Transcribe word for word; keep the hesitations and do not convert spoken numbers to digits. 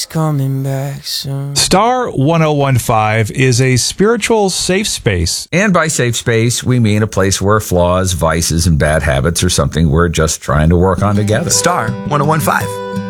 coming back soon. Star one oh one five is a spiritual safe space. And by safe space, we mean a place where flaws, vices, and bad habits are something we're just trying to work on together. Star one oh one five.